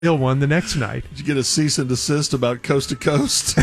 Ill one the next night. Did you get a cease and desist about Coast to Coast?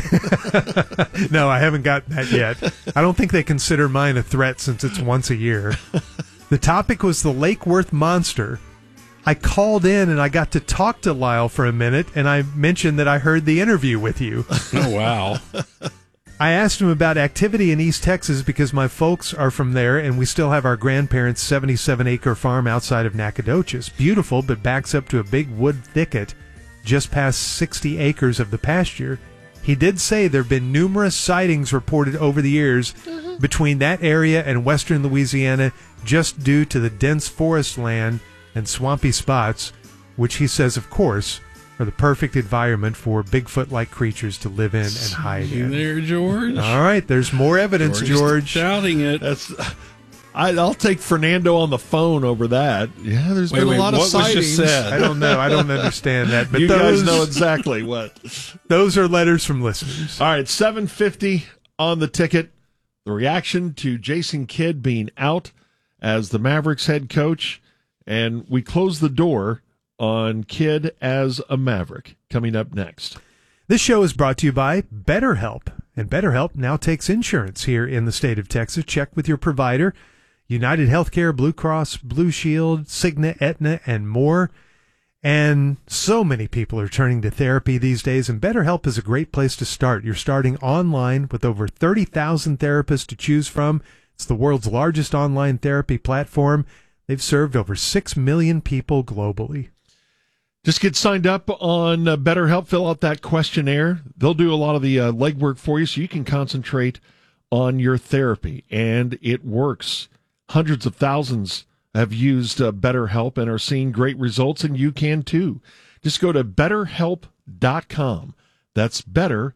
No, I haven't got that yet. I don't think they consider mine a threat since it's once a year. The topic was the Lake Worth Monster. I called in and I got to talk to Lyle for a minute, and I mentioned that I heard the interview with you. Oh, wow. I asked him about activity in East Texas because my folks are from there, and we still have our grandparents' 77-acre farm outside of Nacogdoches. Beautiful, but backs up to a big wood thicket just past 60 acres of the pasture. He did say there have been numerous sightings reported over the years between that area and western Louisiana just due to the dense forest land and swampy spots, which he says, of course, are the perfect environment for Bigfoot-like creatures to live in and hide in. There, George. All right, there's more evidence, George. Shouting it. I'll take Fernando on the phone over that. Yeah, there's been a lot of sightings. Was just said? I don't know. I don't understand that. But you guys know exactly what. Those are letters from listeners. All right, $7.50 on the ticket. The reaction to Jason Kidd being out as the Mavericks head coach. And we close the door on Kidd as a Maverick coming up next. This show is brought to you by BetterHelp. And BetterHelp now takes insurance here in the state of Texas. Check with your provider. United Healthcare, Blue Cross, Blue Shield, Cigna, Aetna, and more. And so many people are turning to therapy these days, and BetterHelp is a great place to start. You're starting online with over 30,000 therapists to choose from. It's the world's largest online therapy platform. They've served over 6 million people globally. Just get signed up on BetterHelp. Fill out that questionnaire. They'll do a lot of the legwork for you so you can concentrate on your therapy, and it works. Hundreds of thousands have used BetterHelp and are seeing great results, and you can too. Just go to BetterHelp.com. That's better,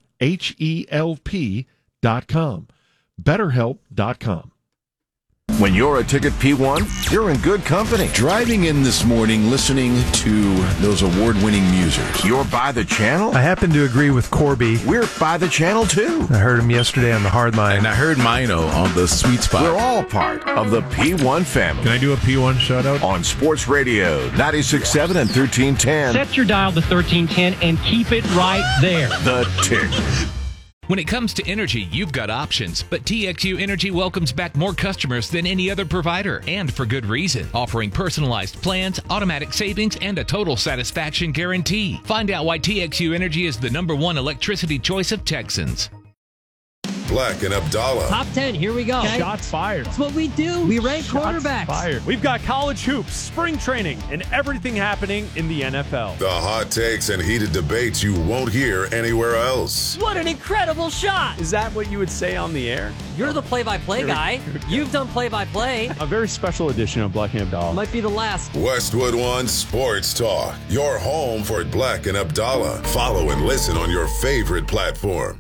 HELP.com. BetterHelp.com. When you're a Ticket P1, you're in good company. Driving in this morning, listening to those award-winning musers. You're by the channel? I happen to agree with Corby. We're by the channel, too. I heard him yesterday on the hard line. And I heard Mino on the sweet spot. We're all part of the P1 family. Can I do a P1 shout-out? On Sports Radio, 96.7 and 1310. Set your dial to 1310 and keep it right there. The Tick. When it comes to energy, you've got options, but TXU Energy welcomes back more customers than any other provider, and for good reason, offering personalized plans, automatic savings, and a total satisfaction guarantee. Find out why TXU Energy is the #1 electricity choice of Texans. Black and Abdallah. Top 10, here we go. Okay. Shots fired. That's what we do. We rank quarterbacks. Fired. We've got college hoops, spring training, and everything happening in the NFL. The hot takes and heated debates you won't hear anywhere else. What an incredible shot. Is that what you would say on the air? You're the play-by-play guy. You've done play-by-play. A very special edition of Black and Abdallah. Might be the last. Westwood One Sports Talk. Your home for Black and Abdallah. Follow and listen on your favorite platform.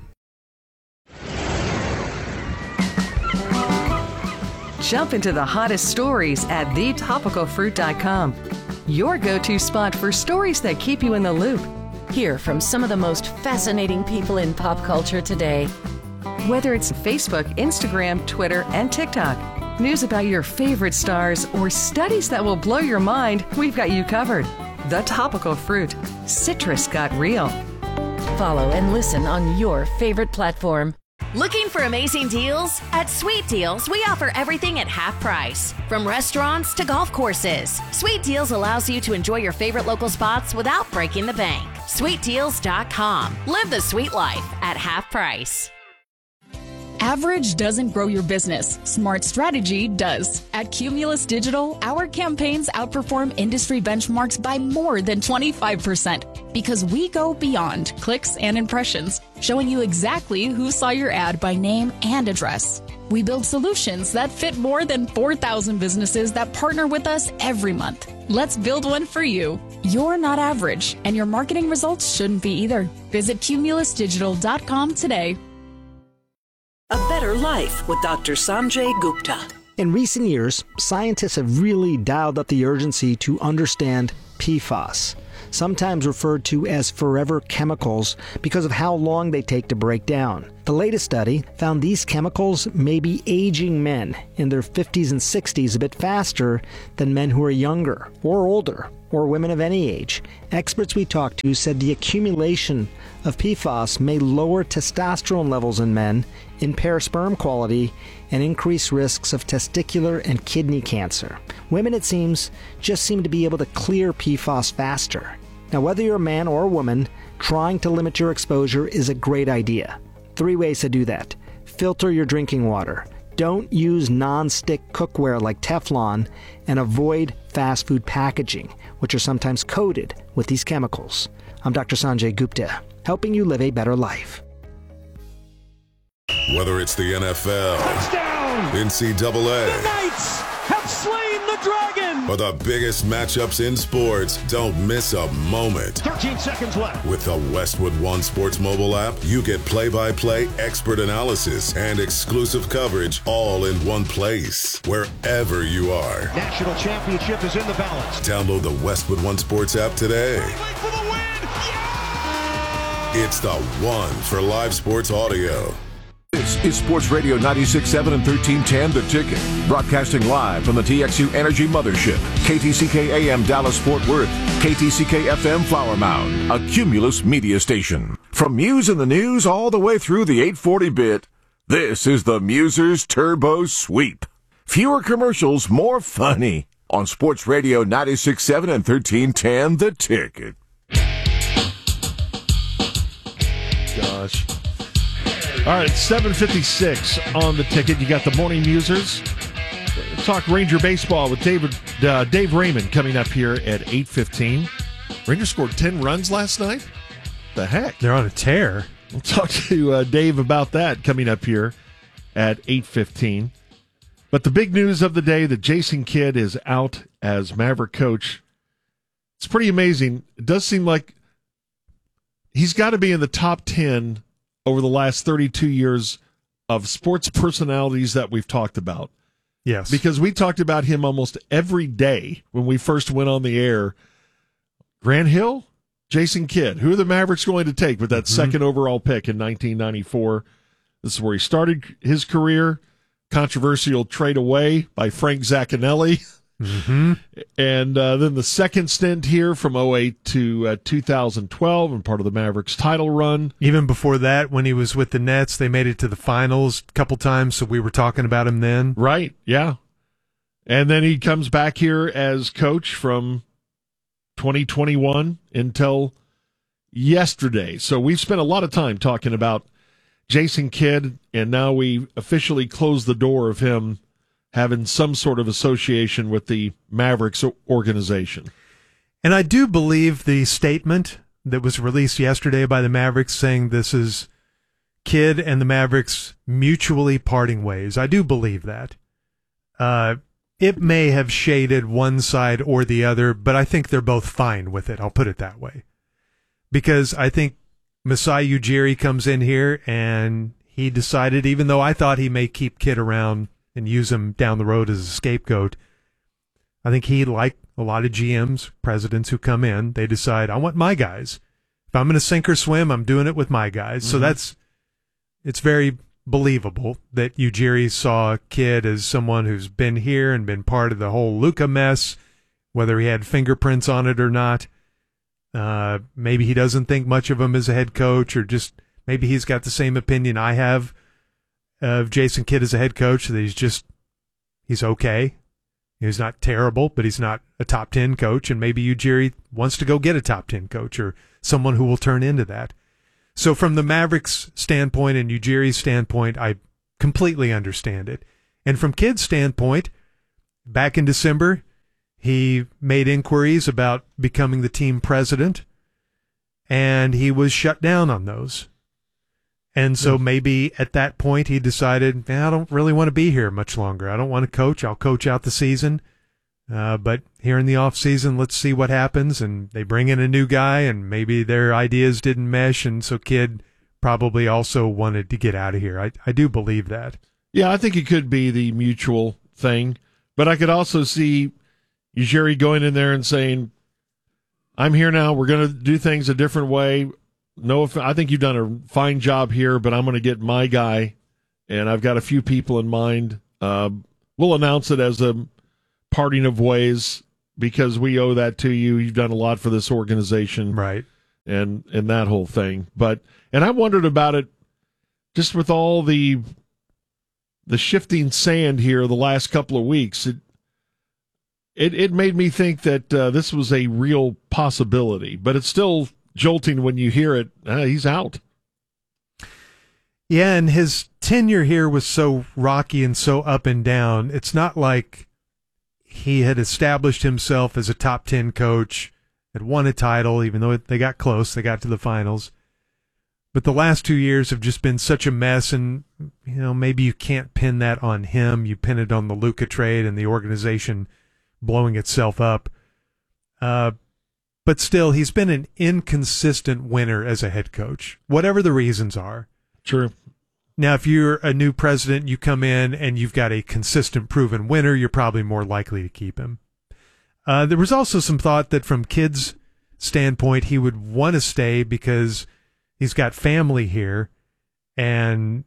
Jump into the hottest stories at thetopicalfruit.com. Your go-to spot for stories that keep you in the loop. Hear from some of the most fascinating people in pop culture today. Whether it's Facebook, Instagram, Twitter, and TikTok, news about your favorite stars, or studies that will blow your mind, we've got you covered. The Topical Fruit. Citrus got real. Follow and listen on your favorite platform. Looking for amazing deals? At Sweet Deals, we offer everything at half price. From restaurants to golf courses, Sweet Deals allows you to enjoy your favorite local spots without breaking the bank. SweetDeals.com. Live the sweet life at half price. Average doesn't grow your business. Smart strategy does. At Cumulus Digital, our campaigns outperform industry benchmarks by more than 25% because we go beyond clicks and impressions, showing you exactly who saw your ad by name and address. We build solutions that fit more than 4,000 businesses that partner with us every month. Let's build one for you. You're not average, and your marketing results shouldn't be either. Visit cumulusdigital.com today. A Better Life with Dr. Sanjay Gupta. In recent years, scientists have really dialed up the urgency to understand PFAS, sometimes referred to as forever chemicals because of how long they take to break down. The latest study found these chemicals may be aging men in their 50s and 60s a bit faster than men who are younger or older or women of any age. Experts we talked to said the accumulation of PFAS may lower testosterone levels in men, impair sperm quality, and increase risks of testicular and kidney cancer. Women, it seems, just seem to be able to clear PFAS faster. Now, whether you're a man or a woman, trying to limit your exposure is a great idea. 3 ways to do that. Filter your drinking water. Don't use non-stick cookware like Teflon, and avoid fast food packaging, which are sometimes coated with these chemicals. I'm Dr. Sanjay Gupta, helping you live a better life. Whether it's the NFL, touchdown, NCAA, the Knights have slain the dragon, or the biggest matchups in sports, don't miss a moment. 13 seconds left. With the Westwood One Sports mobile app, you get play-by-play expert analysis and exclusive coverage all in one place, wherever you are. National championship is in the balance. Download the Westwood One Sports app today. For the win. Yeah! It's the one for live sports audio. This is Sports Radio 96.7 and 1310 The Ticket. Broadcasting live from the TXU Energy Mothership. KTCK AM Dallas Fort Worth. KTCK FM Flower Mound. A Cumulus media station. From Muse in the News all the way through the 840-bit, this is the Musers Turbo Sweep. Fewer commercials, more funny. On Sports Radio 96.7 and 1310 The Ticket. Gosh. All right, 7:56 on The Ticket. You got the Morning Musers. Talk Ranger baseball with Dave Raymond coming up here at 8:15. Rangers scored 10 runs last night. The heck? They're on a tear. We'll talk to Dave about that coming up here at 8:15. But the big news of the day that Jason Kidd is out as Maverick coach. It's pretty amazing. It does seem like he's got to be in the top 10 over the last 32 years of sports personalities that we've talked about. Yes. Because we talked about him almost every day when we first went on the air. Grant Hill, Jason Kidd. Who are the Mavericks going to take with that second overall pick in 1994? This is where he started his career. Controversial trade away by Frank Zaccanelli. Mm-hmm. And then the second stint here from 2008 to 2012 and part of the Mavericks title run. Even before that, when he was with the Nets, they made it to the finals a couple times, so we were talking about him then. Right, yeah. And then he comes back here as coach from 2021 until yesterday. So we've spent a lot of time talking about Jason Kidd, and now we officially close the door of him having some sort of association with the Mavericks organization. And I do believe the statement that was released yesterday by the Mavericks saying this is Kidd and the Mavericks mutually parting ways. I do believe that. It may have shaded one side or the other, but I think they're both fine with it. I'll put it that way. Because I think Masai Ujiri comes in here and he decided, even though I thought he may keep Kidd around and use him down the road as a scapegoat, I think he, like a lot of GMs, presidents who come in, they decide, I want my guys. If I'm going to sink or swim, I'm doing it with my guys. So it's very believable that Ujiri saw Kidd as someone who's been here and been part of the whole Luka mess, whether he had fingerprints on it or not. Maybe he doesn't think much of him as a head coach, or just maybe he's got the same opinion I have of Jason Kidd as a head coach, that he's okay. He's not terrible, but he's not a top 10 coach, and maybe Ujiri wants to go get a top 10 coach or someone who will turn into that. So from the Mavericks' standpoint and Ujiri's standpoint, I completely understand it. And from Kidd's standpoint, back in December, he made inquiries about becoming the team president, and he was shut down on those. And so maybe at that point he decided, I don't really want to be here much longer. I don't want to coach. I'll coach out the season. But here in the off season, let's see what happens. And they bring in a new guy, and maybe their ideas didn't mesh. And so Kidd probably also wanted to get out of here. I do believe that. Yeah, I think it could be the mutual thing. But I could also see Ujiri going in there and saying, I'm here now. We're going to do things a different way. I think you've done a fine job here, but I'm going to get my guy, and I've got a few people in mind. We'll announce it as a parting of ways because we owe that to you. You've done a lot for this organization. Right. And that whole thing. And I wondered about it just with all the shifting sand here the last couple of weeks. It made me think that this was a real possibility, but it's still jolting when you hear it. He's out. Yeah, and his tenure here was so rocky and so up and down. It's not like he had established himself as a top 10 coach, had won a title, even though they got close, they got to the finals. But the last 2 years have just been such a mess, and maybe you can't pin that on him. You pin it on the Luka trade and the organization blowing itself up. But still, he's been an inconsistent winner as a head coach, whatever the reasons are. True. Now, if you're a new president, you come in and you've got a consistent, proven winner, you're probably more likely to keep him. There was also some thought that from Kidd's standpoint, he would want to stay because he's got family here, and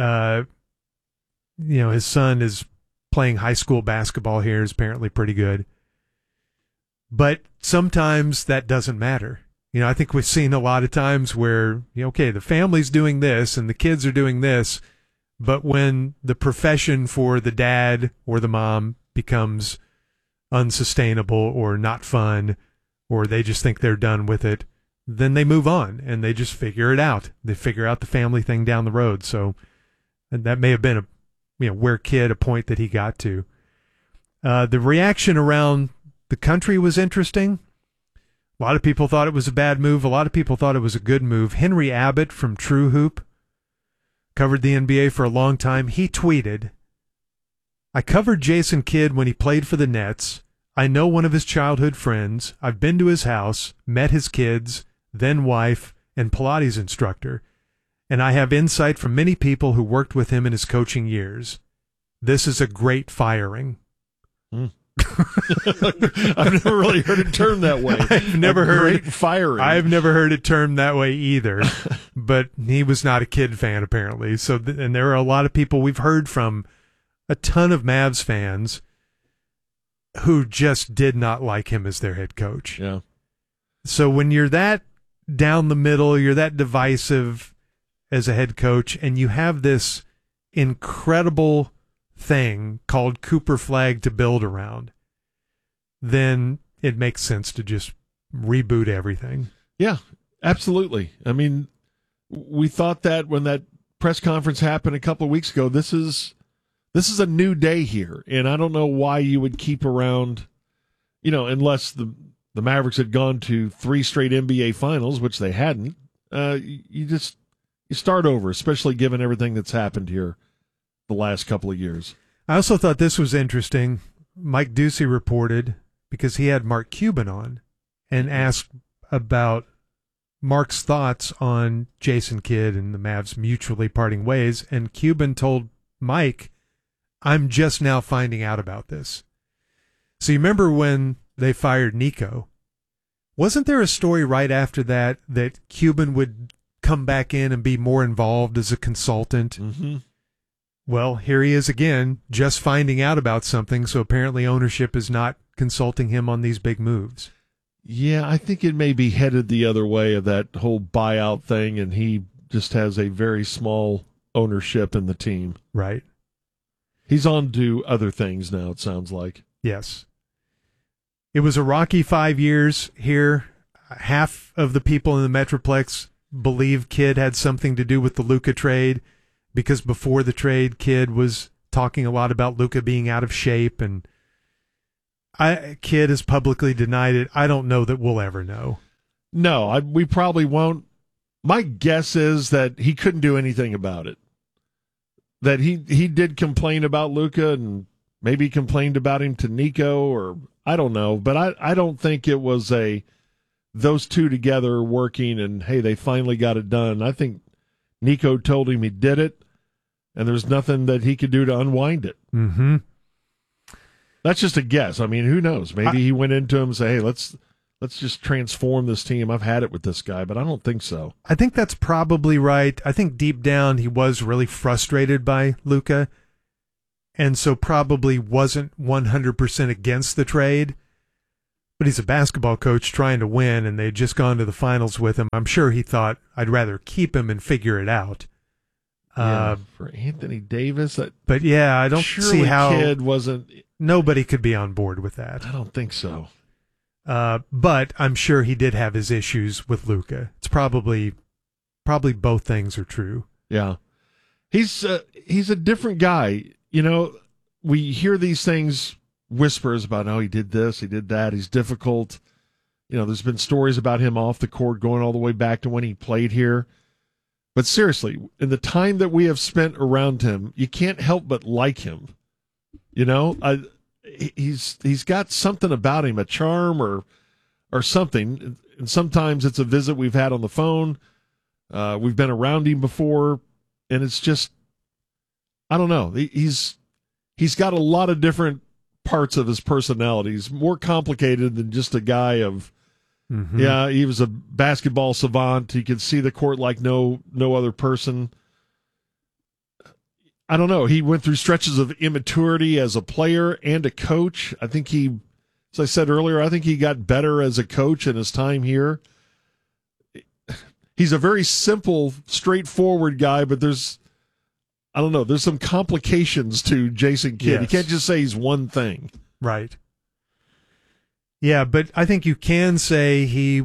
his son is playing high school basketball here, is apparently pretty good. But sometimes that doesn't matter. I think we've seen a lot of times where, the family's doing this and the kids are doing this, but when the profession for the dad or the mom becomes unsustainable or not fun, or they just think they're done with it, then they move on and they just figure it out. They figure out the family thing down the road. So that may have been where Kidd, a point that he got to. The reaction around the country was interesting. A lot of people thought it was a bad move. A lot of people thought it was a good move. Henry Abbott from True Hoop covered the NBA for a long time. He tweeted, "I covered Jason Kidd when he played for the Nets. I know one of his childhood friends. I've been to his house, met his kids, then wife, and Pilates instructor. And I have insight from many people who worked with him in his coaching years. This is a great firing." I've never really heard it termed that way. I've never heard it firing. I've never heard it termed that way either. But he was not a Kidd fan apparently. So, and there are a lot of people we've heard from, a ton of Mavs fans who just did not like him as their head coach. Yeah. So when you're that down the middle, you're that divisive as a head coach, and you have this incredible thing called Cooper Flag to build around, then it makes sense to just reboot everything. Yeah, absolutely. I mean, we thought that when that press conference happened a couple of weeks ago, this is a new day here, and I don't know why you would keep around, unless the Mavericks had gone to 3 straight NBA finals, which they hadn't. You start over, especially given everything that's happened here the last couple of years. I also thought this was interesting. Mike Ducey reported, because he had Mark Cuban on, and asked about Mark's thoughts on Jason Kidd and the Mavs mutually parting ways, and Cuban told Mike, "I'm just now finding out about this." So you remember when they fired Nico? Wasn't there a story right after that Cuban would come back in and be more involved as a consultant? Mm-hmm. Well, here he is again, just finding out about something, so apparently ownership is not consulting him on these big moves. Yeah, I think it may be headed the other way of that whole buyout thing, and he just has a very small ownership in the team. Right. He's on to other things now, it sounds like. Yes. It was a rocky 5 years here. Half of the people in the Metroplex believe Kidd had something to do with the Luka trade, because before the trade, Kidd was talking a lot about Luka being out of shape, and Kidd has publicly denied it. I don't know that we'll ever know. No, we probably won't. My guess is that he couldn't do anything about it. That he did complain about Luka, and maybe complained about him to Nico, or I don't know. But I don't think it was those two together working and, hey, they finally got it done. I think Nico told him he did it, and there's nothing that he could do to unwind it. Mm-hmm. That's just a guess. I mean, who knows? Maybe he went into him and said, hey, let's let's just transform this team. I've had it with this guy, but I don't think so. I think that's probably right. I think deep down he was really frustrated by Luka, and so probably wasn't 100% against the trade. But he's a basketball coach trying to win, and they'd just gone to the finals with him. I'm sure he thought, I'd rather keep him and figure it out. For Anthony Davis, but yeah, I don't see how Kidd wasn't. Nobody could be on board with that. I don't think so. But I'm sure he did have his issues with Luka. It's probably both things are true. Yeah, he's a different guy. You know, we hear these things, whispers about, oh, he did this, he did that, he's difficult. You know, there's been stories about him off the court going all the way back to when he played here. But seriously, in the time that we have spent around him, you can't help but like him. You know, he's got something about him, a charm or something. And sometimes it's a visit we've had on the phone. We've been around him before, and it's just, I don't know. He's got a lot of different parts of his personality. He's more complicated than just a guy of, yeah, he was a basketball savant. He could see the court like no other person. I don't know. He went through stretches of immaturity as a player and a coach. I think he, as I said earlier, I think he got better as a coach in his time here. He's a very simple, straightforward guy, but there's some complications to Jason Kidd. Yes. You can't just say he's one thing. Right. Yeah, but I think you can say he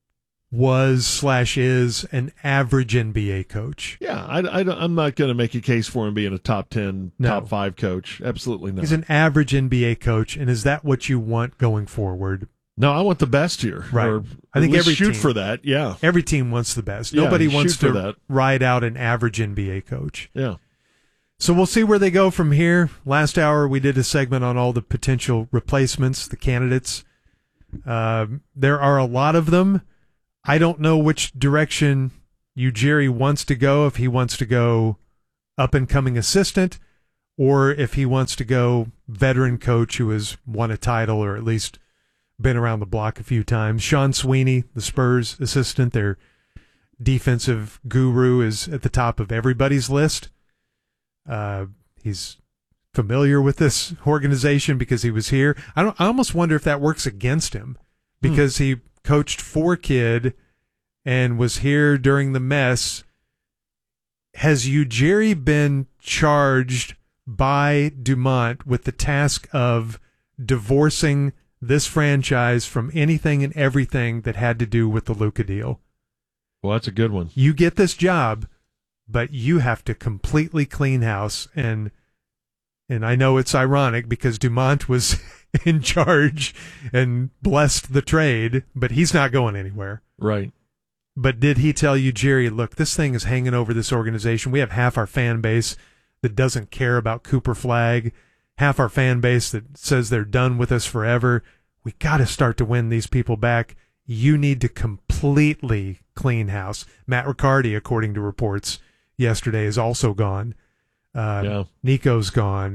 was/is an average NBA coach. Yeah, I'm not going to make a case for him being a top 10, top 5 coach. Absolutely not. He's an average NBA coach, and is that what you want going forward? No, I want the best here. Right. Or I think every shoot team, for that. Yeah. Every team wants the best. Yeah, Nobody wants shoot for to that. ride out an average NBA coach. Yeah. So we'll see where they go from here. Last hour we did a segment on all the potential replacements, the candidates. There are a lot of them. I don't know which direction Ujiri wants to go, if he wants to go up-and-coming assistant or if he wants to go veteran coach who has won a title or at least been around the block a few times. Sean Sweeney, the Spurs assistant, their defensive guru, is at the top of everybody's list. He's familiar with this organization because he was here. I almost wonder if that works against him because he coached for Kidd and was here during the mess. Has Ujiri been charged by Dumont with the task of divorcing this franchise from anything and everything that had to do with the Luka deal? Well, that's a good one. You get this job, but you have to completely clean house. And I know it's ironic because Dumont was in charge and blessed the trade, but he's not going anywhere. Right. But did he tell Ujiri, look, this thing is hanging over this organization. We have half our fan base that doesn't care about Cooper Flagg, half our fan base that says they're done with us forever. We got to start to win these people back. You need to completely clean house. Matt Riccardi, according to reports yesterday, is also gone. Nico's gone.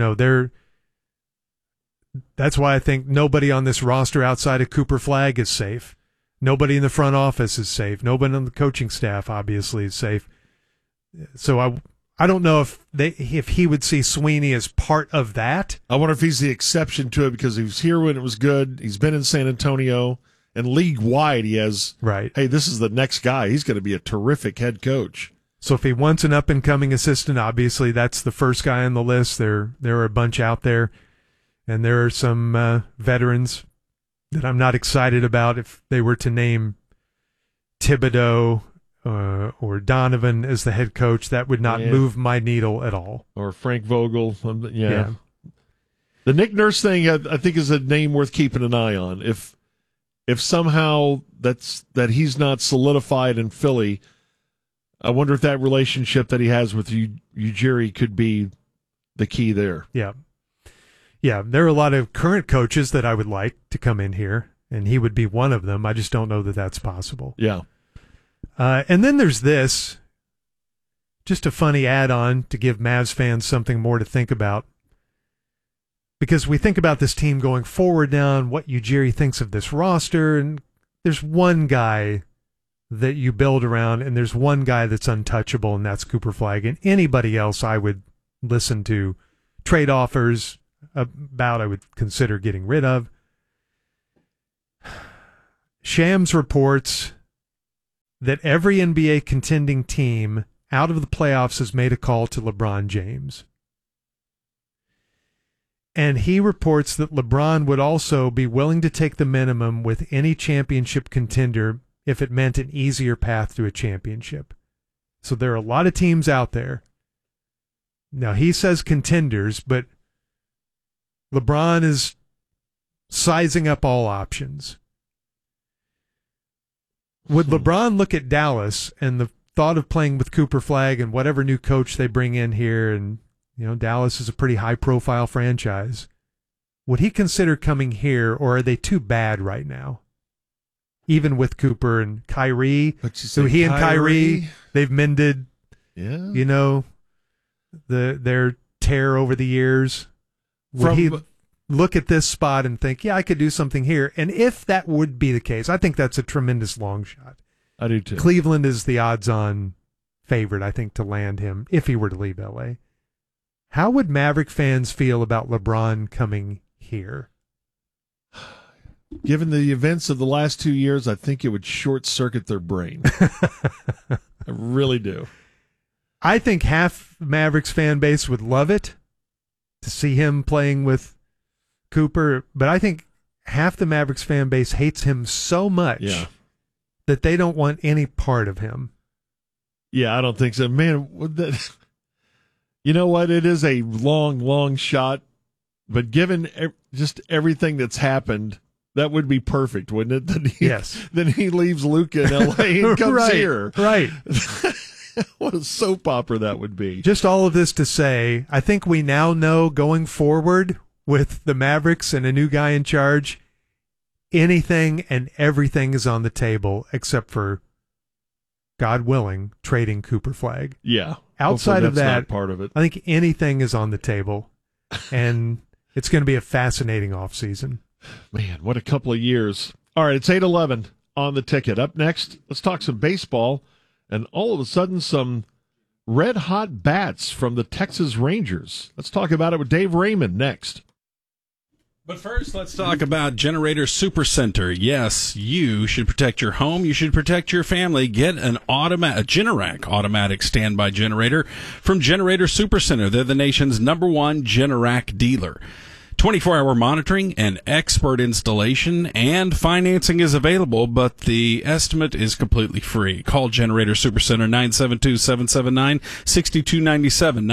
That's why I think nobody on this roster outside of Cooper Flagg is safe. Nobody in the front office is safe. Nobody on the coaching staff obviously is safe. So I don't know if he would see Sweeney as part of that. I wonder if he's the exception to it because he was here when it was good. He's been in San Antonio, and league-wide he has, hey, this is the next guy. He's going to be a terrific head coach. So if he wants an up-and-coming assistant, obviously that's the first guy on the list. There are a bunch out there, and there are some veterans that I'm not excited about. If they were to name Thibodeau or Donovan as the head coach, that would not move my needle at all. Or Frank Vogel. Yeah. The Nick Nurse thing, I think, is a name worth keeping an eye on. If somehow that he's not solidified in Philly, I wonder if that relationship that he has with Ujiri could be the key there. Yeah. Yeah, there are a lot of current coaches that I would like to come in here, and he would be one of them. I just don't know that that's possible. Yeah. And then there's this, just a funny add-on to give Mavs fans something more to think about. because we think about this team going forward now and what Ujiri thinks of this roster, and there's one guy that you build around, and there's one guy that's untouchable, and that's Cooper Flagg. And anybody else I would listen to trade offers about, I would consider getting rid of. Shams reports that every NBA contending team out of the playoffs has made a call to LeBron James. And he reports that LeBron would also be willing to take the minimum with any championship contender if it meant an easier path to a championship. So there are a lot of teams out there. Now, he says contenders, but LeBron is sizing up all options. Would LeBron look at Dallas and the thought of playing with Cooper Flagg and whatever new coach they bring in here, and Dallas is a pretty high-profile franchise, would he consider coming here, or are they too bad right now? Even with Cooper and Kyrie, so he and Kyrie, they've mended, their tear over the years. Would he look at this spot and think, I could do something here? And if that would be the case, I think that's a tremendous long shot. I do too. Cleveland is the odds-on favorite, I think, to land him if he were to leave L.A. How would Maverick fans feel about LeBron coming here? Given the events of the last 2 years, I think it would short-circuit their brain. I really do. I think half Mavericks fan base would love it to see him playing with Cooper, but I think half the Mavericks fan base hates him so much that they don't want any part of him. Yeah, I don't think so. Man, you know what? It is a long, long shot, but given just everything that's happened, that would be perfect, wouldn't it? Then he leaves Luka in L.A. and comes here. Right. What a soap opera that would be. Just all of this to say, I think we now know going forward with the Mavericks and a new guy in charge, anything and everything is on the table except for, God willing, trading Cooper Flagg. Yeah. Outside of that, not part of it. I think anything is on the table, and it's going to be a fascinating offseason. Man, what a couple of years. All right, it's 8:11 on the ticket. Up next, let's talk some baseball, and all of a sudden some red-hot bats from the Texas Rangers. Let's talk about it with Dave Raymond next. But first, let's talk about Generator Supercenter. Yes, you should protect your home. You should protect your family. Get a Generac automatic standby generator from Generator Supercenter. They're the nation's #1 Generac dealer. 24-hour monitoring and expert installation, and financing is available, but the estimate is completely free. Call Generator Supercenter 972-779-6297,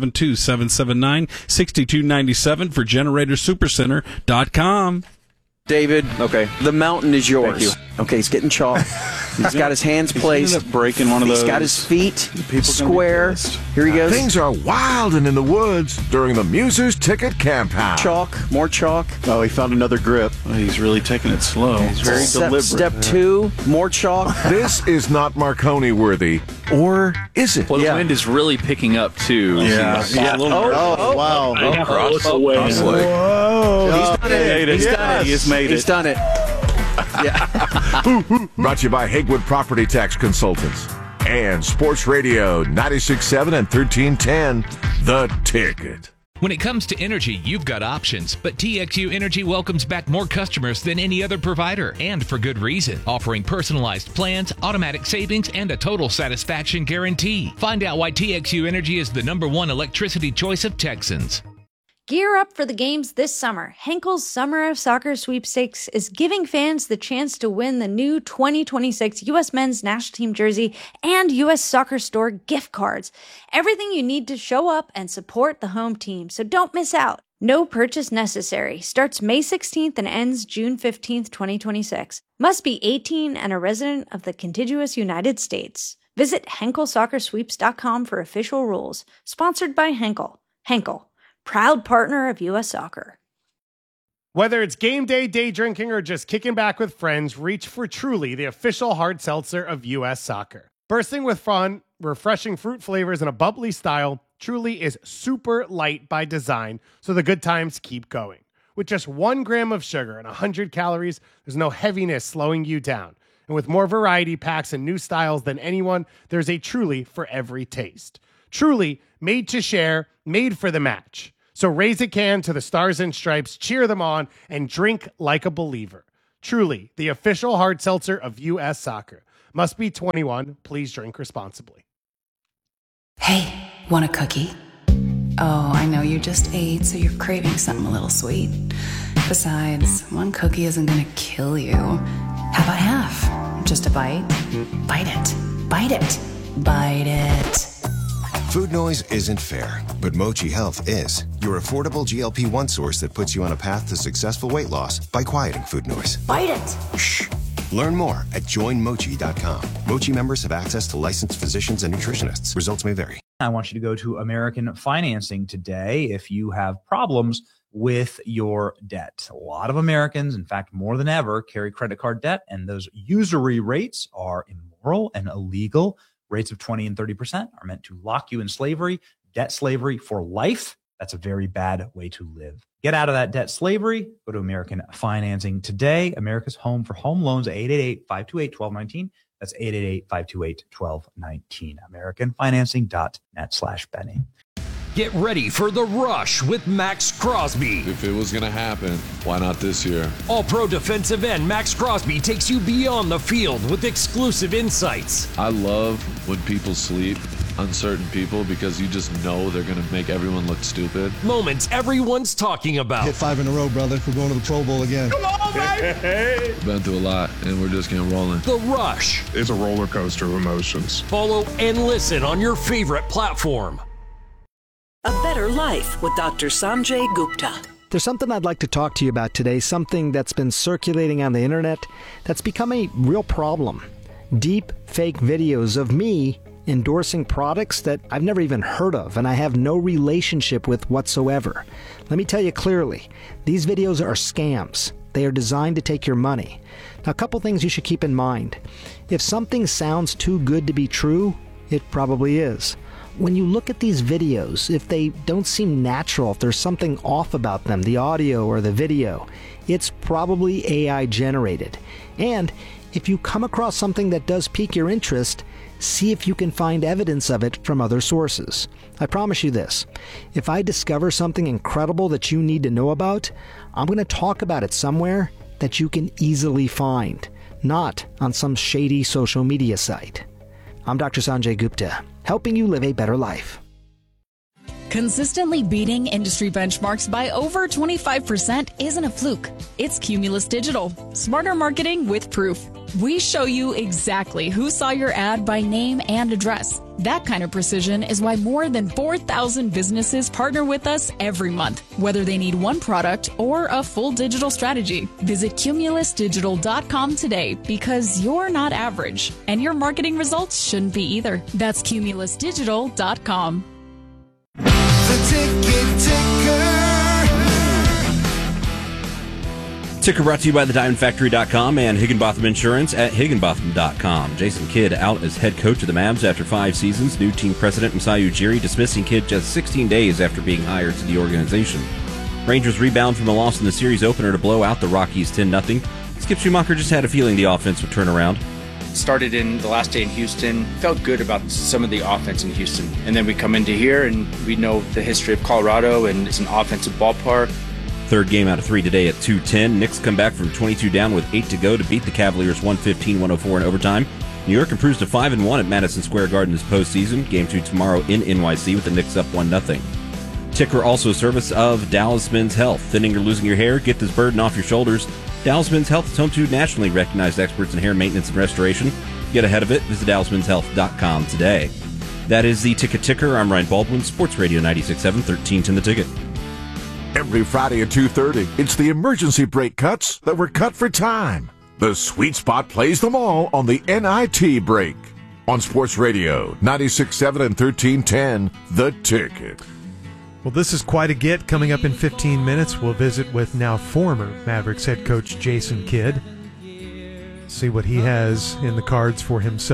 972-779-6297 for GeneratorSupercenter.com. David, okay, the mountain is yours. Okay, he's getting chalk. He's got his hands placed. He's breaking one of those. He's got his feet square. Here he goes. Things are wilding in the woods during the Muser's Ticket Campaign. Chalk, more chalk. Oh, he found another grip. Oh, he's really taking it slow. He's very deliberate. Step 2, more chalk. This is not Marconi worthy, or is it? Well, the wind is really picking up too. Yeah. Oh, wow. Cross away. Whoa. He's done it. He has made it. He's done it. Brought to you by Hagewood Property Tax Consultants and Sports Radio 96.7 and 1310, The Ticket. When it comes to energy, you've got options, but TXU Energy welcomes back more customers than any other provider, and for good reason, offering personalized plans, automatic savings, and a total satisfaction guarantee. Find out why TXU Energy is the #1 electricity choice of Texans. Gear up for the games this summer. Henkel's Summer of Soccer Sweepstakes is giving fans the chance to win the new 2026 U.S. Men's National Team jersey and U.S. Soccer Store gift cards. Everything you need to show up and support the home team, so don't miss out. No purchase necessary. Starts May 16th and ends June 15th, 2026. Must be 18 and a resident of the contiguous United States. Visit HenkelSoccerSweeps.com for official rules. Sponsored by Henkel. Henkel, proud partner of U.S. Soccer. Whether it's game day, day drinking, or just kicking back with friends, reach for Truly, the official hard seltzer of U.S. Soccer. Bursting with fun, refreshing fruit flavors, and a bubbly style, Truly is super light by design, so the good times keep going. With just 1 gram of sugar and 100 calories, there's no heaviness slowing you down. And with more variety packs and new styles than anyone, there's a Truly for every taste. Truly, made to share, made for the match. So raise a can to the Stars and Stripes, cheer them on, and drink like a believer. Truly, the official hard seltzer of U.S. Soccer. Must be 21. Please drink responsibly. Hey, want a cookie? Oh, I know you just ate, so you're craving something a little sweet. Besides, 1 cookie isn't gonna kill you. How about half? Just a bite? Bite it. Bite it. Bite it. Food noise isn't fair, but Mochi Health is. Your affordable GLP-1 source that puts you on a path to successful weight loss by quieting food noise. Bite it. Shh. Learn more at joinmochi.com. Mochi members have access to licensed physicians and nutritionists. Results may vary. I want you to go to American Financing today if you have problems with your debt. A lot of Americans, in fact, more than ever, carry credit card debt, and those usury rates are immoral and illegal. Rates of 20 and 30% are meant to lock you in slavery, debt slavery for life. That's a very bad way to live. Get out of that debt slavery. Go to American Financing today. America's home for home loans, 888-528-1219. That's 888-528-1219. AmericanFinancing.net/Benny. Get ready for The Rush with Max Crosby. If it was going to happen, why not this year? All-pro defensive end Max Crosby takes you beyond the field with exclusive insights. I love when people sleep, uncertain people, because you just know they're going to make everyone look stupid. Moments everyone's talking about. Hit 5 in a row, brother. We're going to the Pro Bowl again. Come on, baby! Been through a lot, and we're just getting rolling. The Rush. It's a roller coaster of emotions. Follow and listen on your favorite platform. A Better Life with Dr. Sanjay Gupta. There's something I'd like to talk to you about today, something that's been circulating on the internet that's become a real problem. Deep fake videos of me endorsing products that I've never even heard of and I have no relationship with whatsoever. Let me tell you clearly, these videos are scams. They are designed to take your money. Now, a couple things you should keep in mind. If something sounds too good to be true, it probably is. When you look at these videos, if they don't seem natural, if there's something off about them, the audio or the video, it's probably AI generated. And if you come across something that does pique your interest, see if you can find evidence of it from other sources. I promise you this, if I discover something incredible that you need to know about, I'm going to talk about it somewhere that you can easily find, not on some shady social media site. I'm Dr. Sanjay Gupta, helping you live a better life. Consistently beating industry benchmarks by over 25% isn't a fluke. It's Cumulus Digital. Smarter marketing with proof. We show you exactly who saw your ad by name and address. That kind of precision is why more than 4,000 businesses partner with us every month, whether they need one product or a full digital strategy. Visit cumulusdigital.com today because you're not average, and your marketing results shouldn't be either. That's cumulusdigital.com. The Ticket Ticker. Ticker brought to you by thediamondfactory.com and Higginbotham Insurance at higginbotham.com. Jason Kidd out as head coach of the Mavs after 5 seasons. New team president Masai Ujiri dismissing Kidd just 16 days after being hired to the organization. Rangers rebound from a loss in the series opener to blow out the Rockies 10-0. Skip Schumacher just had a feeling the offense would turn around. Started in the last day in Houston, felt good about some of the offense in Houston. And then we come into here and we know the history of Colorado and it's an offensive ballpark. Third game out of 3 today at 2:10. Knicks come back from 22 down with 8 to go to beat the Cavaliers 115-104 in overtime. New York improves to 5-1 at Madison Square Garden this postseason. Game 2 tomorrow in NYC with the Knicks up 1-0. Ticker also service of Dallas Men's Health. Thinning or losing your hair? Get this burden off your shoulders. Dallas Men's Health is home to nationally recognized experts in hair maintenance and restoration. Get ahead of it. Visit DallasMen'sHealth.com today. That is the Ticker. I'm Ryan Baldwin, Sports Radio 96.7, 1310 The Ticket. Every Friday at 2:30, it's the emergency brake cuts that were cut for time. The sweet spot plays them all on the NIT break. On Sports Radio 96.7 and 1310 The Ticket. Well, this is quite a get. Coming up in 15 minutes, we'll visit with now former Mavericks head coach Jason Kidd. See what he has in the cards for himself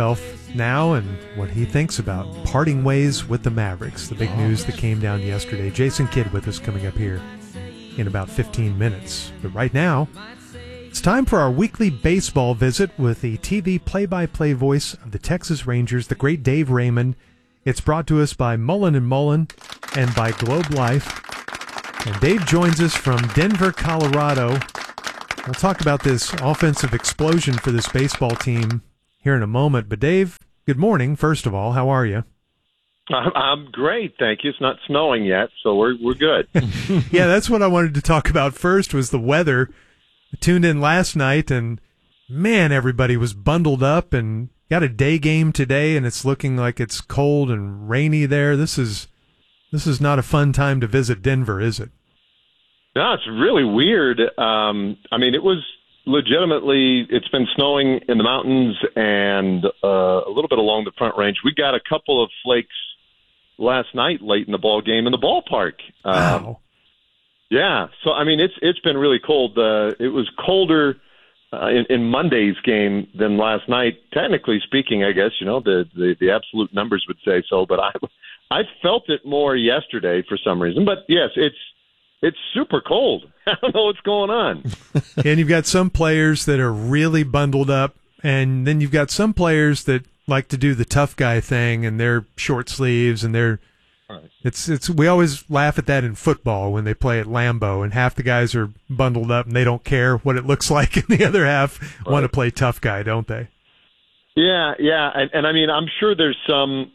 now and what he thinks about parting ways with the Mavericks, the big news that came down yesterday. Jason Kidd with us coming up here in about 15 minutes. But right now, it's time for our weekly baseball visit with the TV play-by-play voice of the Texas Rangers, the great Dave Raymond. It's brought to us by Mullen & Mullen and by Globe Life. And Dave joins us from Denver, Colorado. We'll talk about this offensive explosion for this baseball team here in a moment. But Dave, good morning, first of all. How are you? I'm great, thank you. It's not snowing yet, so we're good. Yeah, that's what I wanted to talk about first was the weather. I tuned in last night, and man, everybody was bundled up and got a day game today, and it's looking like it's cold and rainy there. This is not a fun time to visit Denver, is it? No, it's really weird. I mean, it was legitimately, it's been snowing in the mountains and a little bit along the Front Range. We got a couple of flakes last night late in the ball game in the ballpark. Wow. Yeah, so I mean, it's been really cold. It was colder in Monday's game than last night. Technically speaking, I guess the absolute numbers would say so, but I felt it more yesterday for some reason. But yes, it's super cold. I don't know what's going on. And you've got some players that are really bundled up, and then you've got some players that like to do the tough guy thing, and they're short sleeves, and they're right. It's we always laugh at that in football when they play at Lambeau, and half the guys are bundled up and they don't care what it looks like, and the other half want to play tough guy, don't they? Yeah, and I mean, I'm sure there's some,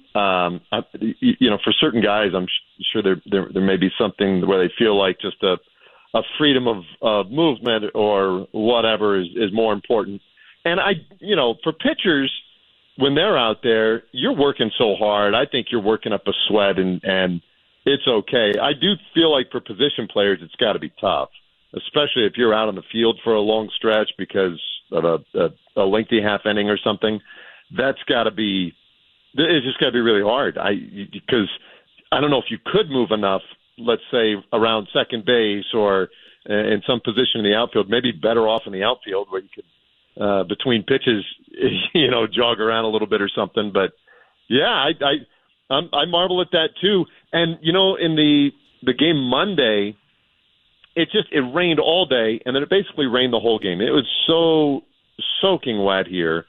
for certain guys, I'm sure there may be something where they feel like just a freedom of movement or whatever is more important. And for pitchers, when they're out there, you're working so hard. I think you're working up a sweat, and it's okay. I do feel like for position players, it's got to be tough, especially if you're out on the field for a long stretch because of a lengthy half inning or something. It's just got to be really hard. Because I don't know if you could move enough, let's say around second base or in some position in the outfield, maybe better off in the outfield where you could, between pitches, jog around a little bit or something. But yeah, I marvel at that too. And, in the game Monday, it rained all day, and then it basically rained the whole game. It was so soaking wet here.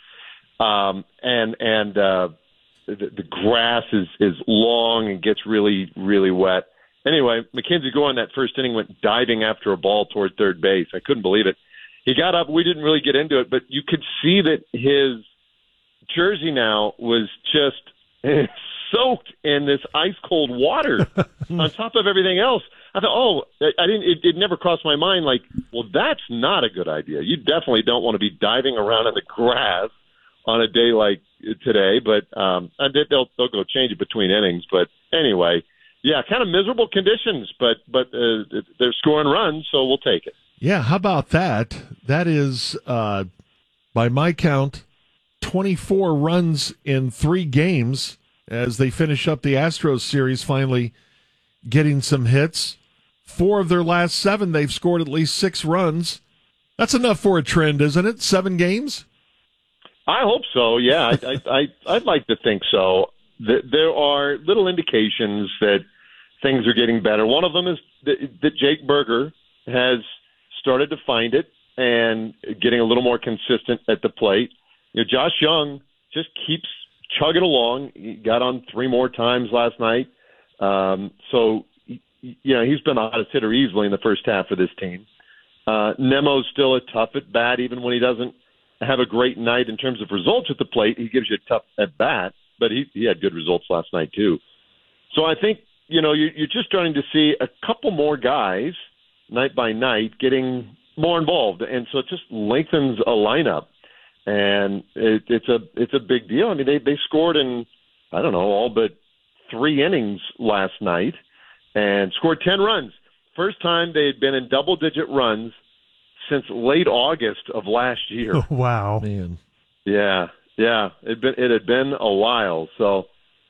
The grass is long and gets really, really wet. Anyway, Mackenzie Gore in that first inning went diving after a ball toward third base. I couldn't believe it. He got up. We didn't really get into it, but you could see that his jersey now was just soaked in this ice cold water on top of everything else. I thought, it never crossed my mind. Like, well, that's not a good idea. You definitely don't want to be diving around in the grass on a day like today, but they'll go change it between innings. But anyway, yeah, kind of miserable conditions, but they're scoring runs, so we'll take it. Yeah, how about that? That is, by my count, 24 runs in 3 games as they finish up the Astros series, finally getting some hits. 4 of their last 7, they've scored at least 6 runs. That's enough for a trend, isn't it? 7 games? I hope so, yeah. I'd like to think so. There are little indications that things are getting better. One of them is that Jake Burger has started to find it and getting a little more consistent at the plate. Josh Young just keeps chugging along. He got on 3 more times last night. So, he's been the hottest hitter easily in the first half of this team. Nemo's still a tough at bat, even when he doesn't have a great night in terms of results at the plate. He gives you a tough at bat, but he had good results last night too. So I think, you're just starting to see a couple more guys night by night getting more involved. And so it just lengthens a lineup. And it's a big deal. I mean, they scored in, I don't know, all but 3 innings last night and scored 10 runs. First time they had been in double-digit runs since late August of last year. Oh, wow. Man. Yeah. It had been a while. So,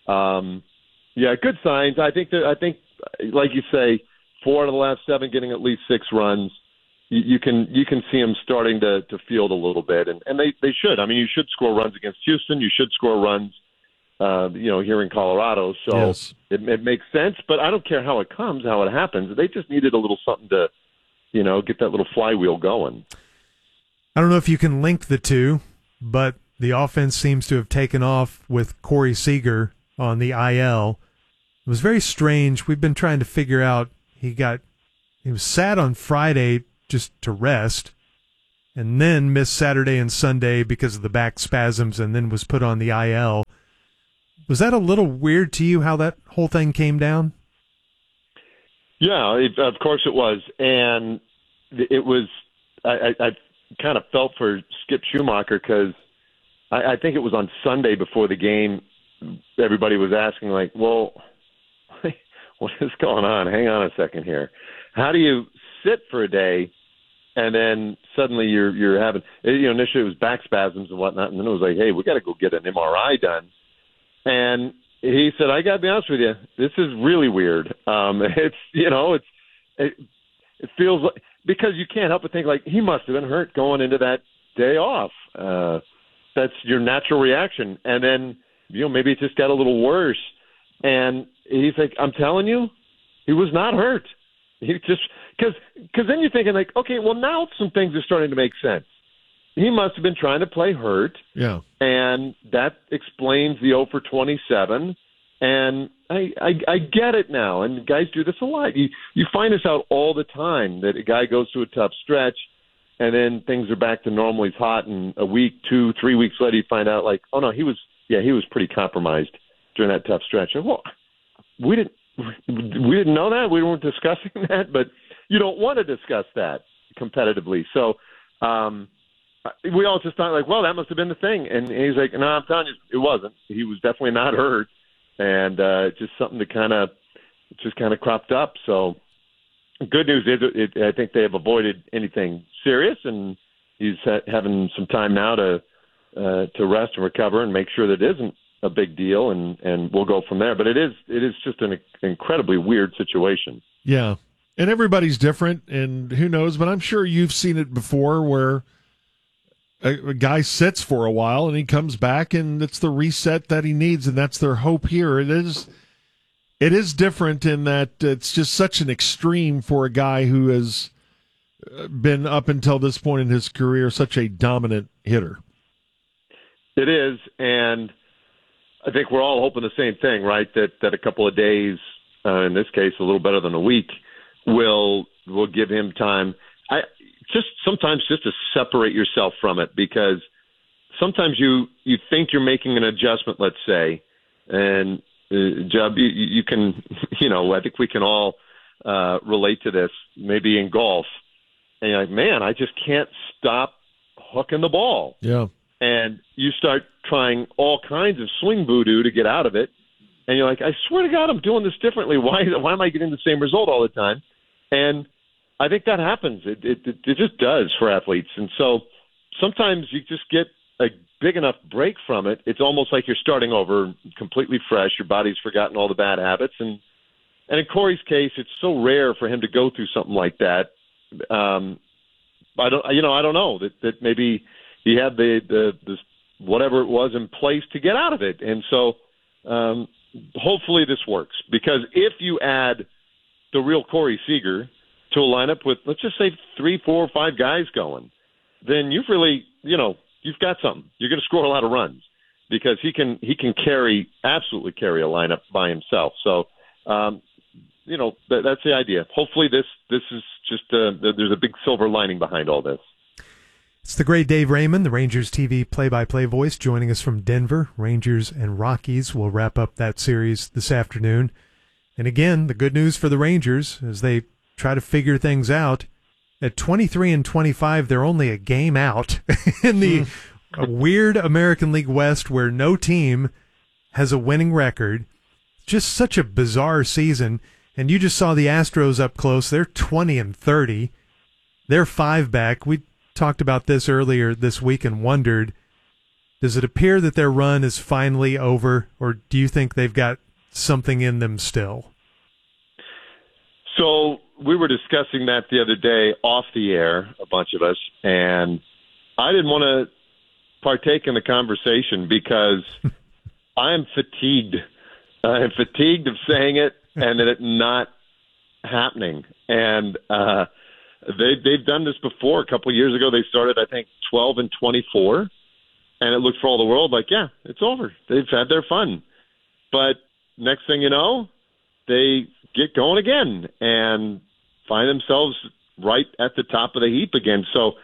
good signs. I think, like you say, 4 out of the last 7 getting at least 6 runs. you can see them starting to field a little bit, and they should. I mean, you should score runs against Houston. You should score runs, here in Colorado. So yes. it makes sense. But I don't care how it comes, how it happens. They just needed a little something to, get that little flywheel going. I don't know if you can link the two, but the offense seems to have taken off with Corey Seager on the IL. It was very strange. We've been trying to figure out. He was sat on Friday just to rest, and then missed Saturday and Sunday because of the back spasms, and then was put on the IL. Was that a little weird to you, how that whole thing came down? Yeah, of course it was. And it was, I kind of felt for Skip Schumacher because I think it was on Sunday before the game, everybody was asking, like, well, what is going on? Hang on a second here. How do you sit for a day and then suddenly you're having, initially it was back spasms and whatnot, and then it was like, hey, we got to go get an MRI done. And he said, I got to be honest with you, this is really weird. It feels like, because you can't help but think, like, he must have been hurt going into that day off. That's your natural reaction. And then, maybe it just got a little worse. And he's like, I'm telling you, he was not hurt. He just, because then you're thinking, like, okay, well, now some things are starting to make sense. He must have been trying to play hurt. Yeah. And that explains the 0 for 27. And I get it now. And guys do this a lot. You find this out all the time, that a guy goes through a tough stretch and then things are back to normal. He's hot, and a week, 2, 3 weeks later, you find out, like, oh no, he was pretty compromised during that tough stretch. And, well, we didn't know that. We weren't discussing that, but you don't want to discuss that competitively. So we all just thought, like, well, that must have been the thing. And he's like, no, I'm telling you, it wasn't. He was definitely not hurt, and just something that kind of cropped up. So good news is I think they have avoided anything serious, and he's having some time now to rest and recover and make sure that it isn't a big deal, and we'll go from there. But it is just an incredibly weird situation. Yeah, and everybody's different, and who knows, but I'm sure you've seen it before where a guy sits for a while and he comes back and it's the reset that he needs, and that's their hope here. It is different in that it's just such an extreme for a guy who has been, up until this point in his career, such a dominant hitter. It is, and I think we're all hoping the same thing, right? That a couple of days, in this case, a little better than a week, will give him time. Sometimes just to separate yourself from it, because sometimes you think you're making an adjustment, let's say, and Jeb, you can, I think we can all relate to this, maybe in golf, and you're like, man, I just can't stop hooking the ball. Yeah. And you start trying all kinds of swing voodoo to get out of it. And you're like, I swear to God, I'm doing this differently. Why am I getting the same result all the time? And I think that happens. It just does for athletes. And so sometimes you just get a big enough break from it. It's almost like you're starting over completely fresh. Your body's forgotten all the bad habits. And in Corey's case, it's so rare for him to go through something like that. I don't know that maybe he had the whatever it was in place to get out of it. And so hopefully this works, because if you add the real Corey Seager to a lineup with, let's just say, 3, 4, 5 guys going, then you've really, you've got something. You're going to score a lot of runs, because he can absolutely carry a lineup by himself. So, that's the idea. Hopefully this is just there's a big silver lining behind all this. It's the great Dave Raymond, the Rangers TV play-by-play voice, joining us from Denver. Rangers and Rockies will wrap up that series this afternoon. And again, the good news for the Rangers as they try to figure things out. At 23-25, they're only a game out in the weird American League West, where no team has a winning record. Just such a bizarre season. And you just saw the Astros up close. They're 20-30. They're 5 back. We talked about this earlier this week and wondered, does it appear that their run is finally over, or do you think they've got something in them still? So we were discussing that the other day off the air, a bunch of us, and I didn't want to partake in the conversation because I am fatigued. I am fatigued of saying it and that it not happening. And they've done this before. A couple of years ago, they started, I think, 12-24, and it looked for all the world like, yeah, it's over. They've had their fun. But next thing you know, they get going again and find themselves right at the top of the heap again. So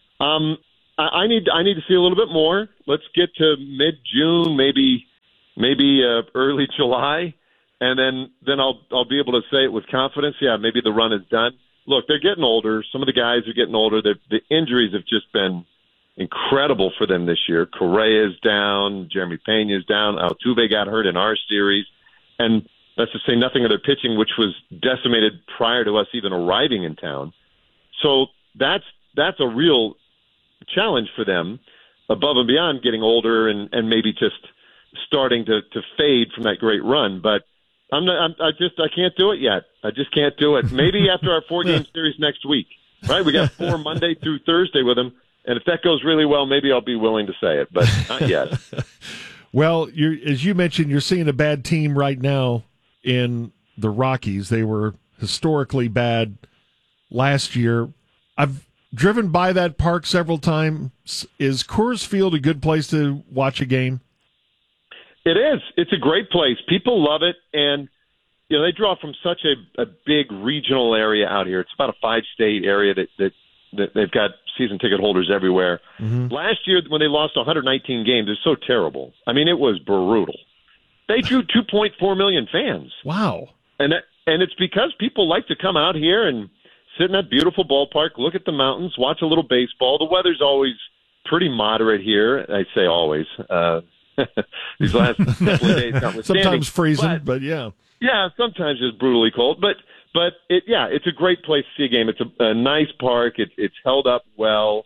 I need to see a little bit more. Let's get to mid-June, maybe early July, and then I'll be able to say it with confidence. Yeah, maybe the run is done. Look, they're getting older. Some of the guys are getting older. The injuries have just been incredible for them this year. Correa's down. Jeremy Pena's down. Altuve got hurt in our series. And that's to say nothing of their pitching, which was decimated prior to us even arriving in town. So that's a real challenge for them above and beyond getting older and maybe just starting to fade from that great run. But I can't do it yet. I just can't do it. Maybe after our 4-game series next week, right? We got 4 Monday through Thursday with them. And if that goes really well, maybe I'll be willing to say it, but not yet. Well, as you mentioned, you're seeing a bad team right now in the Rockies. They were historically bad last year. I've driven by that park several times. Is Coors Field a good place to watch a game? It is. It's a great place. People love it, and they draw from such a big regional area out here. It's about a 5-state area that they've got season ticket holders everywhere. Mm-hmm. Last year, when they lost 119 games, it was so terrible. I mean, it was brutal. They drew 2.4 million fans. Wow. And it's because people like to come out here and sit in that beautiful ballpark, look at the mountains, watch a little baseball. The weather's always pretty moderate here. I say always. These last couple of days, sometimes freezing, but yeah. Yeah, sometimes it's brutally cold, but it's a great place to see a game. It's a nice park. It's held up well.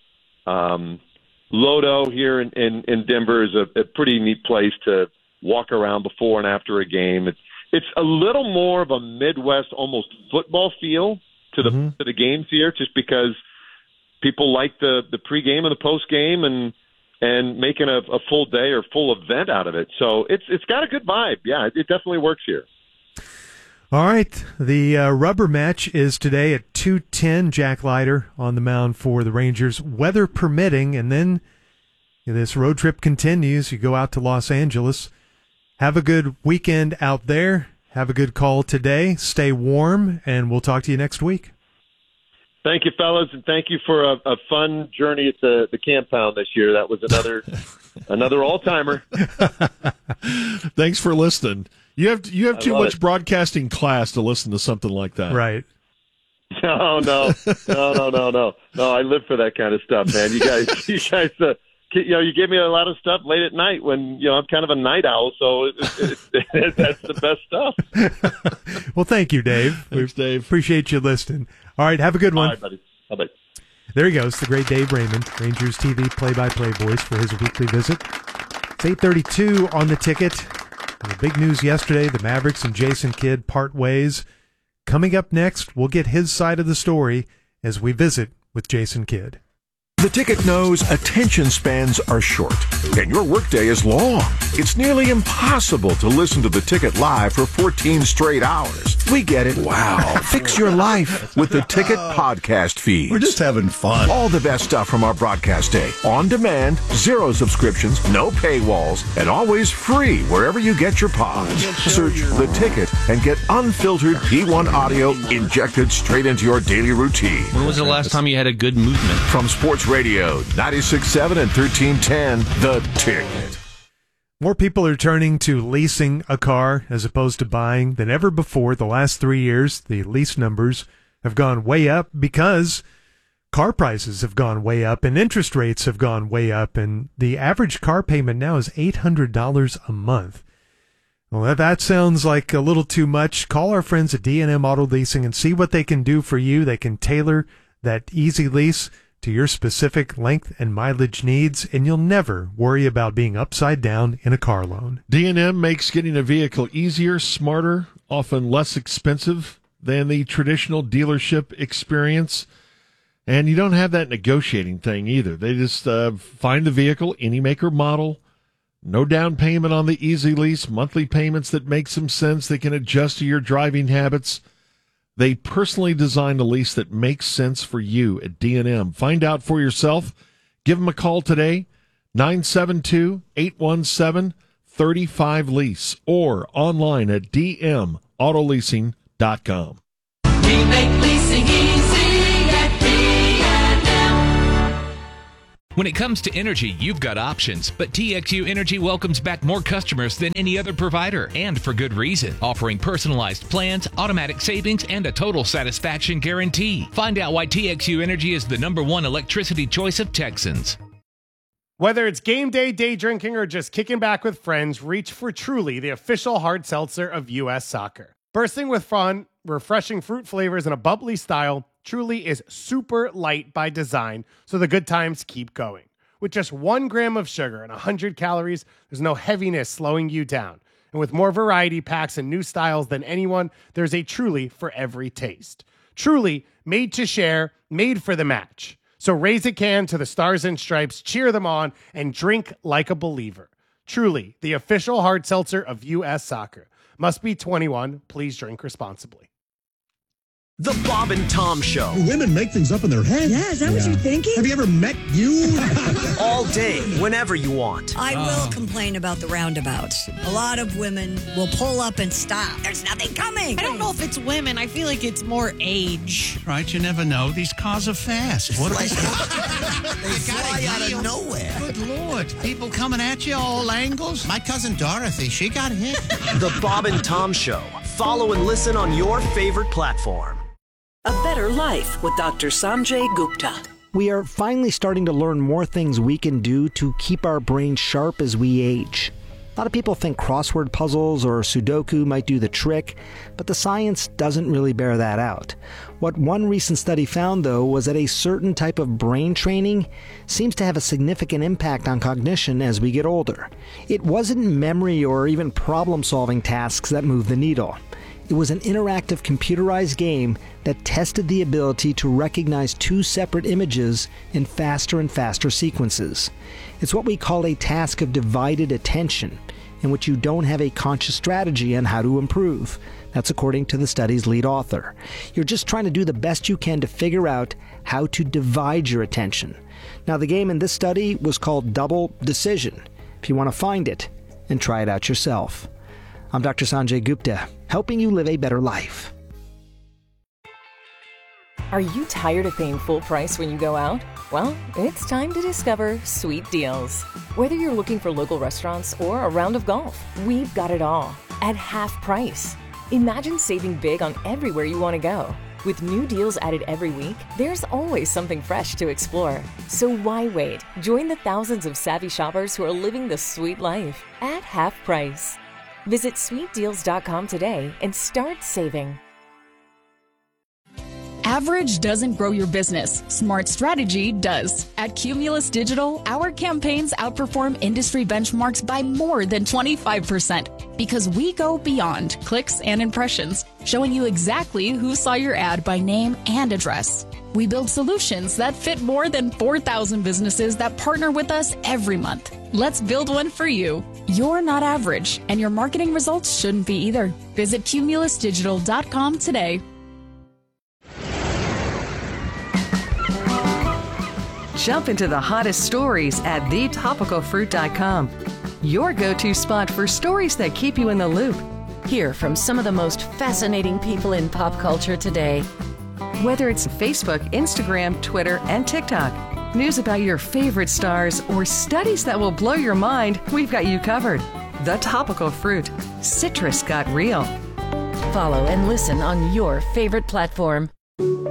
Lodo here in Denver is a pretty neat place to walk around before and after a game. It's a little more of a Midwest, almost football feel to the games here, just because people like the pregame and the postgame and making a full day or full event out of it. So it's got a good vibe. Yeah, it definitely works here. All right, the rubber match is today at 2:10. Jack Leiter on the mound for the Rangers, weather permitting, and then this road trip continues. You go out to Los Angeles. Have a good weekend out there. Have a good call today. Stay warm, and we'll talk to you next week. Thank you, fellas, and thank you for a fun journey at the Camp Pound this year. That was another all-timer. Thanks for listening. You have too much broadcasting class to listen to something like that. Right. No. I live for that kind of stuff, man. You guys, you give me a lot of stuff late at night when I'm kind of a night owl, so that's the best stuff. Well, thank you, Dave. Thanks, Dave. Appreciate you listening. All right, have a good one. All right, buddy. Bye-bye. There he goes, the great Dave Raymond, Rangers TV play-by-play voice for his weekly visit. It's 8:32 on the ticket. And the big news yesterday, the Mavericks and Jason Kidd part ways. Coming up next, we'll get his side of the story as we visit with Jason Kidd. The Ticket knows attention spans are short, and your workday is long. It's nearly impossible to listen to The Ticket live for 14 straight hours. We get it. Wow. Fix your life with the Ticket podcast feed. We're just having fun. All the best stuff from our broadcast day. On demand, 0 subscriptions, no paywalls, and always free wherever you get your pods. Search The Ticket and get unfiltered P1 audio injected straight into your daily routine. When was the last time you had a good movement? From Sports Radio, 96.7 and 1310, The Ticket. More people are turning to leasing a car as opposed to buying than ever before. The last 3 years, the lease numbers have gone way up because car prices have gone way up and interest rates have gone way up, and the average car payment now is $800 a month. Well, that sounds like a little too much. Call our friends at D&M Auto Leasing and see what they can do for you. They can tailor that easy lease to your specific length and mileage needs, and you'll never worry about being upside down in a car loan. D&M makes getting a vehicle easier, smarter, often less expensive than the traditional dealership experience. And you don't have that negotiating thing either. They just find the vehicle, any make or model, no down payment on the easy lease, monthly payments that make some sense. They can adjust to your driving habits. They personally designed a lease that makes sense for you at D&M. Find out for yourself. Give them a call today, 972-817-35-LEASE, or online at dmautoleasing.com. We make leasing easy at D&M. When it comes to energy, you've got options, but TXU Energy welcomes back more customers than any other provider, and for good reason. Offering personalized plans, automatic savings, and a total satisfaction guarantee. Find out why TXU Energy is the #1 electricity choice of Texans. Whether it's game day, day drinking, or just kicking back with friends, reach for Truly, the official hard seltzer of U.S. Soccer. Bursting with fun, refreshing fruit flavors, and a bubbly style, Truly is super light by design, so the good times keep going. With just 1 gram of sugar and 100 calories, there's no heaviness slowing you down. And with more variety packs and new styles than anyone, there's a Truly for every taste. Truly, made to share, made for the match. So raise a can to the Stars and Stripes, cheer them on, and drink like a believer. Truly, the official hard seltzer of U.S. Soccer. Must be 21. Please drink responsibly. The Bob and Tom Show. Do women make things up in their head? Yeah, is that what you're thinking? Have you ever met you? All day, whenever you want. I will complain about the roundabouts. A lot of women will pull up and stop. There's nothing coming. I don't know if it's women. I feel like it's more age. Right, you never know. These cars are fast. What They fly out of nowhere. Good Lord. People coming at you all angles. My cousin Dorothy, she got hit. The Bob and Tom Show. Follow and listen on your favorite platform. A Better Life with Dr. Sanjay Gupta. We are finally starting to learn more things we can do to keep our brains sharp as we age. A lot of people think crossword puzzles or Sudoku might do the trick, but the science doesn't really bear that out. What one recent study found, though, was that a certain type of brain training seems to have a significant impact on cognition as we get older. It wasn't memory or even problem-solving tasks that moved the needle. It was an interactive computerized game that tested the ability to recognize 2 separate images in faster and faster sequences. It's what we call a task of divided attention, in which you don't have a conscious strategy on how to improve. That's according to the study's lead author. You're just trying to do the best you can to figure out how to divide your attention. Now, the game in this study was called Double Decision. If you want to find it and try it out yourself. I'm Dr. Sanjay Gupta, helping you live a better life. Are you tired of paying full price when you go out? Well, it's time to discover Sweet Deals. Whether you're looking for local restaurants or a round of golf, we've got it all at half price. Imagine saving big on everywhere you want to go. With new deals added every week, there's always something fresh to explore. So why wait? Join the thousands of savvy shoppers who are living the sweet life at half price. Visit sweetdeals.com today and start saving. Average doesn't grow your business. Smart strategy does. At Cumulus Digital, our campaigns outperform industry benchmarks by more than 25% because we go beyond clicks and impressions, showing you exactly who saw your ad by name and address. We build solutions that fit more than 4,000 businesses that partner with us every month. Let's build one for you. You're not average, and your marketing results shouldn't be either. Visit cumulusdigital.com today. Jump into the hottest stories at thetopicalfruit.com. Your go-to spot for stories that keep you in the loop. Hear from some of the most fascinating people in pop culture today. Whether it's Facebook, Instagram, Twitter, and TikTok, news about your favorite stars, or studies that will blow your mind, we've got you covered. The Topical Fruit. Citrus got real. Follow and listen on your favorite platform.